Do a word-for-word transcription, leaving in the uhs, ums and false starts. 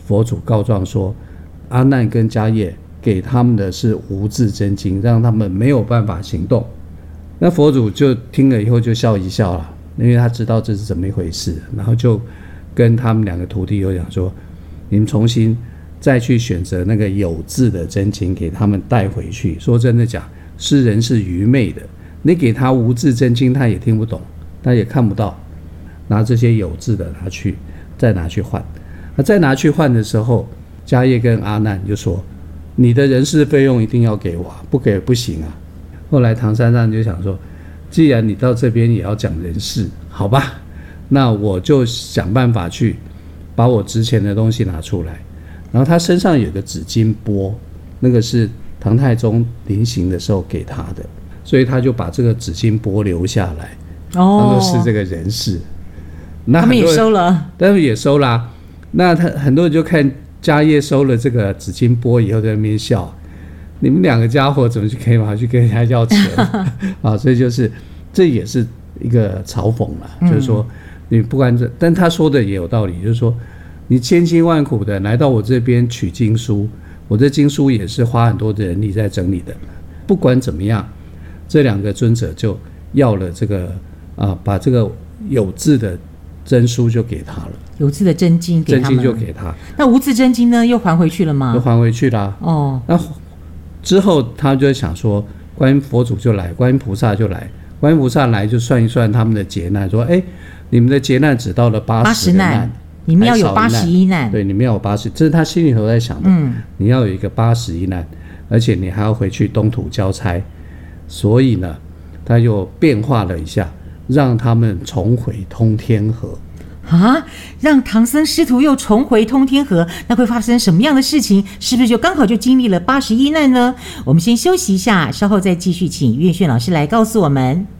佛祖告状说，阿难跟迦叶给他们的是无字真经，让他们没有办法行动。那佛祖就听了以后就笑一笑了，因为他知道这是怎么一回事，然后就跟他们两个徒弟有讲说，你们重新再去选择那个有字的真经给他们带回去。说真的讲，世人是愚昧的，你给他无字真经他也听不懂，他也看不到，拿这些有字的拿去再拿去换。那再拿去换的时候，迦叶跟阿难就说，你的人事费用一定要给我，不给不行啊。后来唐三藏就想说，既然你到这边也要讲人事，好吧，那我就想办法去把我值钱的东西拿出来。然后他身上有个紫金钵，那个是唐太宗临行的时候给他的，所以他就把这个紫金钵留下来，当作是这个人事。那他们也收了， 但是也收了、啊。那他很多人就看迦叶收了这个紫金钵以后在那边笑，你们两个家伙怎么去可以跑去跟人家要钱啊？所以就是这也是一个嘲讽了，嗯、就是说你不管这，但他说的也有道理，就是说你千辛万苦的来到我这边取经书，我这经书也是花很多的人力在整理的。不管怎么样，这两个尊者就要了这个啊，把这个有字的真书就给他了， 有字的真经给他们， 真经就给他。 那无字真经呢？又还回去了吗？ 又还回去了。 哦， 那之后他就想说，观音佛祖就来，观音菩萨就来，观音菩萨来就算一算他们的劫难，说：哎，你们的劫难只到了八十难， 难你们要有八十一难。 对，你们要有八十，这是他心里头在想的。嗯，你要有一个八十一难，而且你还要回去东土交差，所以呢，他又变化了一下。让他们重回通天河啊！让唐僧师徒又重回通天河，那会发生什么样的事情？是不是就刚好就经历了八十一难呢？我们先休息一下，稍后再继续请岳炫老师来告诉我们。